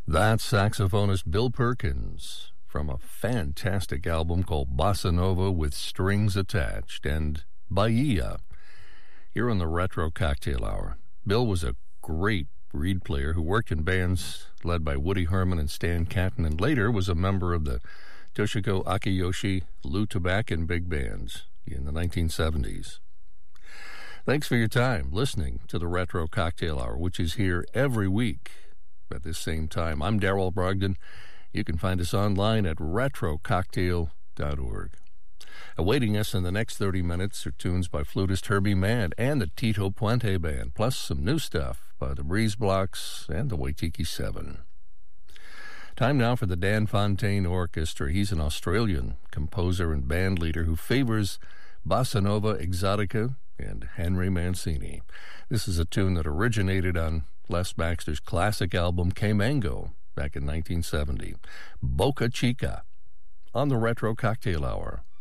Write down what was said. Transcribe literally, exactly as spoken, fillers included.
That's saxophonist Bill Perkins from a fantastic album called Bossa Nova with Strings Attached, and Bahia here on the Retro Cocktail Hour. Bill was a great reed player who worked in bands led by Woody Herman and Stan Kenton, and later was a member of the Toshiko Akiyoshi, Lou Tabakin big bands in the nineteen seventies. Thanks for your time listening to the Retro Cocktail Hour, which is here every week at this same time. I'm Darrell Brogdon. You can find us online at retro cocktail dot org. Awaiting us in the next thirty minutes are tunes by flutist Herbie Mann and the Tito Puente Band, plus some new stuff by the Breeze Blocks and the Waitiki Seven. Time now for the Dan Fontaine Orchestra. He's an Australian composer and band leader who favors Bossa Nova Exotica and Henry Mancini. This is a tune that originated on Les Baxter's classic album Que Mango back in nineteen seventy. Boca Chica on the Retro Cocktail Hour.